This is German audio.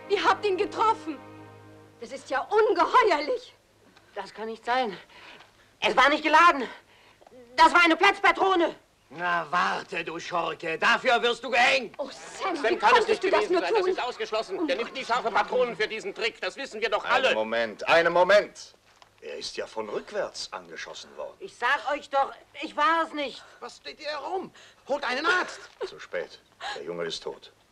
Ihr habt ihn getroffen. Das ist ja ungeheuerlich. Das kann nicht sein. Es war nicht geladen. Das war eine Platzpatrone. Na, warte, du Schurke. Dafür wirst du gehängt. Oh, Sam, Sam wie kann es konntest nicht du das gewesen nur sein. tun? Das ist ausgeschlossen. Der nimmt nicht scharfe Patronen für diesen Trick. Das wissen wir doch alle. Einen Moment. Er ist ja von rückwärts angeschossen worden. Ich sag euch doch, ich war es nicht. Was steht ihr herum? Holt einen Arzt. Zu spät. Der Junge ist tot.